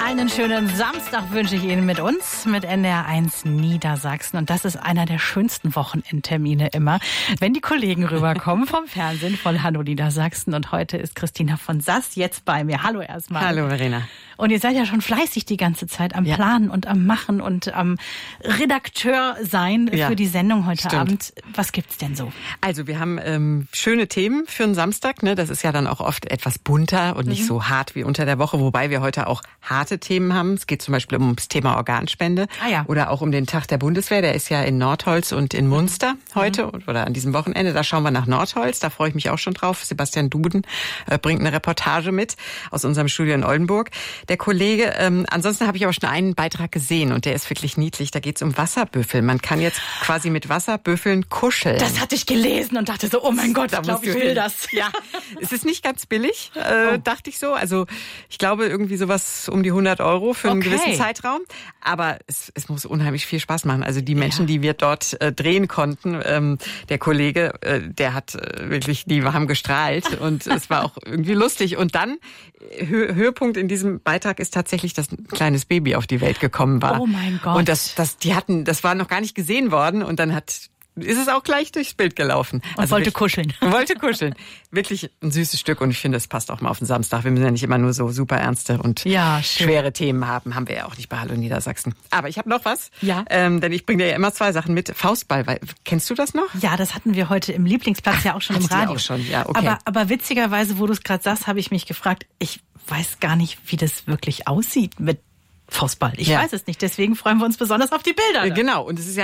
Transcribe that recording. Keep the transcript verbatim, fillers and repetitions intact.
Einen schönen Samstag wünsche ich Ihnen mit uns, mit N D R eins Niedersachsen. Und das ist einer der schönsten Wochenendtermine immer, wenn die Kollegen rüberkommen vom Fernsehen von Hallo Niedersachsen. Und heute ist Christina von Sass jetzt bei mir. Hallo erstmal. Hallo Verena. Und ihr seid ja schon fleißig die ganze Zeit am ja. Planen und am Machen und am Redakteur sein ja. für die Sendung heute Stimmt. Abend. Was gibt's denn so? Also wir haben ähm, schöne Themen für einen Samstag. Ne? Das ist ja dann auch oft etwas bunter und nicht mhm. so hart wie unter der Woche, wobei wir heute auch harte Themen haben. Es geht zum Beispiel ums Thema Organspende ah, ja. oder auch um den Tag der Bundeswehr. Der ist ja in Nordholz und in Munster heute mhm. oder an diesem Wochenende. Da schauen wir nach Nordholz. Da freue ich mich auch schon drauf. Sebastian Duden äh, bringt eine Reportage mit aus unserem Studio in Oldenburg. Der Kollege, ähm, ansonsten habe ich aber schon einen Beitrag gesehen und der ist wirklich niedlich. Da geht es um Wasserbüffel. Man kann jetzt quasi mit Wasserbüffeln kuscheln. Das hatte ich gelesen und dachte so, oh mein Gott, da ich glaube, ich will das. Ja, es ist nicht ganz billig, äh, oh. dachte ich so. Also ich glaube irgendwie sowas um die hundert Euro für einen okay. gewissen Zeitraum. Aber es, es muss unheimlich viel Spaß machen. Also die Menschen, ja. die wir dort äh, drehen konnten, ähm, der Kollege, äh, der hat äh, wirklich, die haben gestrahlt und es war auch irgendwie lustig. Und dann, Hö- Höhepunkt in diesem Beitrag ist tatsächlich, dass ein kleines Baby auf die Welt gekommen war. Oh mein Gott. Und das, das, die hatten, das war noch gar nicht gesehen worden und dann hat ist es auch gleich durchs Bild gelaufen. Und also wollte wirklich, kuscheln. Wollte kuscheln. Wirklich ein süßes Stück und ich finde, es passt auch mal auf den Samstag. Wir müssen ja nicht immer nur so super ernste und ja, schwere Themen haben. Haben wir ja auch nicht bei Hallo Niedersachsen. Aber ich habe noch was. Ja. Ähm, denn ich bringe dir ja immer zwei Sachen mit. Faustball, weil, kennst du das noch? Ja, das hatten wir heute im Lieblingsplatz ja auch schon im Radio. Auch schon, ja, okay. Aber, aber witzigerweise, wo du es gerade sagst, habe ich mich gefragt, ich weiß gar nicht, wie das wirklich aussieht mit Faustball. Ich ja. weiß es nicht, deswegen freuen wir uns besonders auf die Bilder. Genau, und es ist ja